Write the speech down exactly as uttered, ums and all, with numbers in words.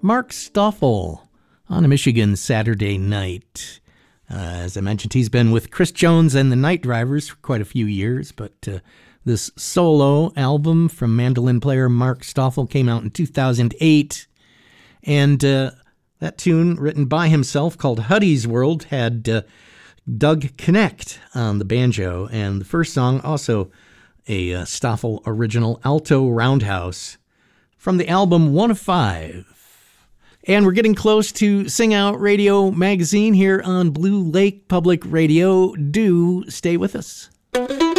Mark Stoffel on a Michigan Saturday night. Uh, as I mentioned, he's been with Chris Jones and the Night Drivers for quite a few years, but uh, this solo album from mandolin player Mark Stoffel came out in two thousand eight, and uh, that tune, written by himself, called Huddy's World, had uh, Doug Connect on the banjo, and the first song, also a uh, Stoffel original, Alto Roundhouse, from the album One of Five. And we're getting close to Sing Out Radio Magazine here on Blue Lake Public Radio. Do stay with us.